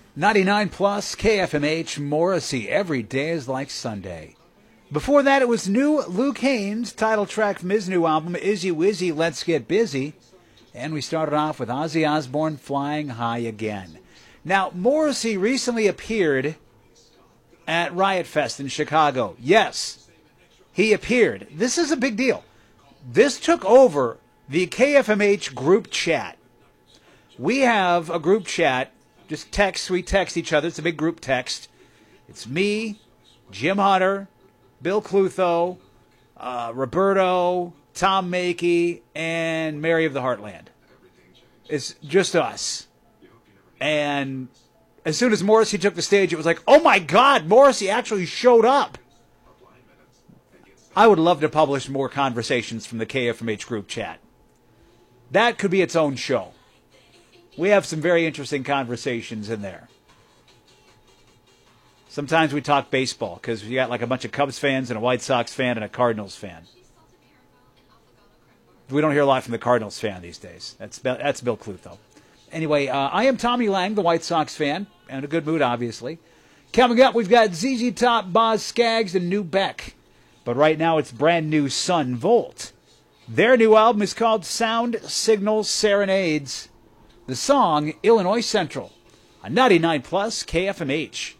99 plus KFMH Morrissey. Every day is like Sunday. Before that, it was new Luke Haines, title track from his new album, Izzy Wizzy, Let's Get Busy. And we started off with Ozzy Osbourne, Flying High Again. Now, Morrissey recently appeared at Riot Fest in Chicago. Yes, he appeared. This is a big deal. This took over the KFMH group chat. We have a group chat. Just text. We text each other. It's a big group text. It's me, Jim Hunter, Bill Clutho, Roberto, Tom Makey, and Mary of the Heartland. It's just us. And as soon as Morrissey took the stage, it was like, oh my God, Morrissey actually showed up. I would love to publish more conversations from the KFMH group chat. That could be its own show. We have some very interesting conversations in there. Sometimes we talk baseball because you got like a bunch of Cubs fans and a White Sox fan and a Cardinals fan. We don't hear a lot from the Cardinals fan these days. That's Bill Clutho. Anyway, I am Tommy Lang, the White Sox fan, and in a good mood, obviously. Coming up, we've got ZZ Top, Boz Scaggs, and New Beck. But right now, it's brand new Sun Volt. Their new album is called Sound Signal Serenades. The song, Illinois Central, on 99 plus KFMH.